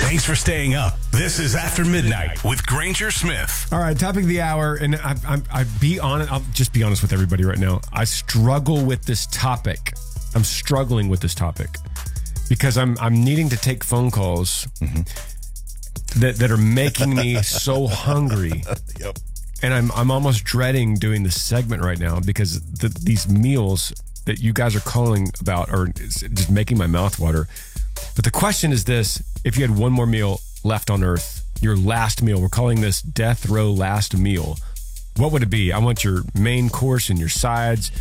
Thanks for staying up. This is After Midnight with Granger Smith. All right, topic of the hour, and I'll just be honest with everybody right now. I struggle with this topic. I'm struggling with this topic because I'm needing to take phone calls that are making me so hungry. Yep. And I'm almost dreading doing this segment right now because these meals that you guys are calling about are just making my mouth water. But the question is this: if you had one more meal left on Earth, your last meal, we're calling this Death Row Last Meal, what would it be? I want your main course and your sides.